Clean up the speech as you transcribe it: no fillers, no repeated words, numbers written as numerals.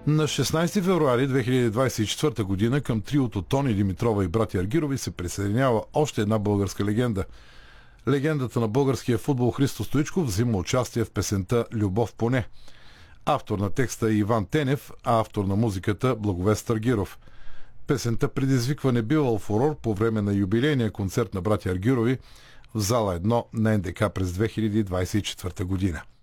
На 16 февруари 2024 година към триото Тони Димитрова и братя Аргирови се присъединява още една българска легенда. Легендата на българския футбол Христо Стоичков взима участие в песента "Любов поне". Автор на текста е Иван Тенев, а автор на музиката Благовест Аргиров. Песента предизвиква небивал фурор по време на юбилейния концерт на братя Аргирови в зала 1 на НДК през 2024 година.